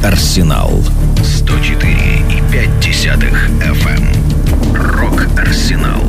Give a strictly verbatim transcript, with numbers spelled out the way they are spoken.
Рок-Арсенал. сто четыре и пять десятых эф эм. Рок-Арсенал.